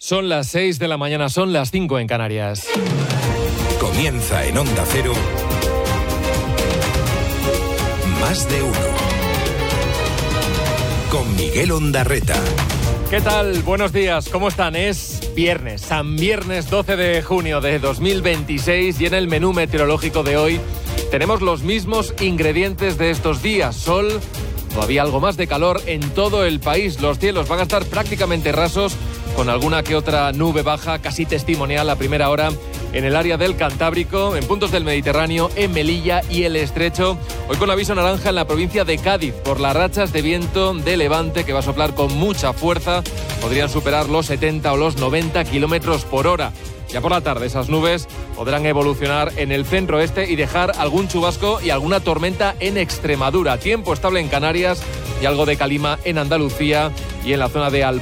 Son las 6 de la mañana, son las 5 en Canarias. Comienza en Onda Cero Más de Uno con Miguel Ondarreta. ¿Qué tal? Buenos días, ¿cómo están? Es viernes, San Viernes 12 de junio de 2026 y en el menú meteorológico de hoy tenemos los mismos ingredientes de estos días: sol, todavía algo más de calor en todo el país. Los cielos van a estar prácticamente rasos, con alguna que otra nube baja, casi testimonial a primera hora en el área del Cantábrico, en puntos del Mediterráneo, en Melilla y el Estrecho. Hoy con aviso naranja en la provincia de Cádiz por las rachas de viento de levante que va a soplar con mucha fuerza. Podrían superar los 70 o los 90 kilómetros por hora. Ya por la tarde esas nubes podrán evolucionar en el centro-este y dejar algún chubasco y alguna tormenta en Extremadura. Tiempo estable en Canarias y algo de calima en Andalucía y en la zona de Alpamar.